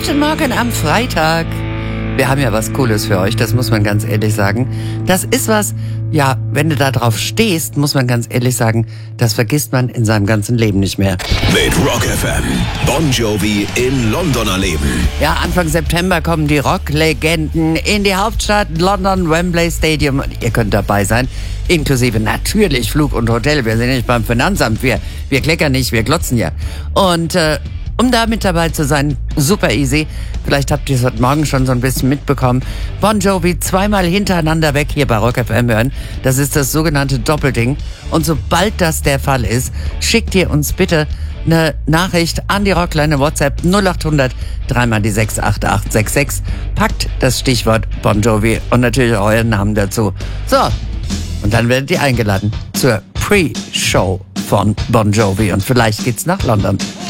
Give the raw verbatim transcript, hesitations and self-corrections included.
Guten Morgen am Freitag. Wir haben ja was Cooles für euch, das muss man ganz ehrlich sagen. Das ist was, ja, wenn du da drauf stehst, muss man ganz ehrlich sagen, das vergisst man in seinem ganzen Leben nicht mehr. Mit Rock F M, Bon Jovi in London erleben. Ja, Anfang September kommen die Rocklegenden in die Hauptstadt London, Wembley Stadium. Und ihr könnt dabei sein, inklusive natürlich Flug und Hotel. Wir sind nicht beim Finanzamt, wir, wir kleckern nicht, wir glotzen ja. Und äh, um da mit dabei zu sein, super easy. Vielleicht habt ihr es heute Morgen schon so ein bisschen mitbekommen. Bon Jovi zweimal hintereinander weg hier bei Rock F M hören. Das ist das sogenannte Doppelding. Und sobald das der Fall ist, schickt ihr uns bitte eine Nachricht an die Rockline WhatsApp null acht hundert drei mal die sechs acht acht sechs sechs. Packt das Stichwort Bon Jovi und natürlich euren Namen dazu. So, und dann werdet ihr eingeladen zur Pre-Show von Bon Jovi. Und vielleicht geht's nach London.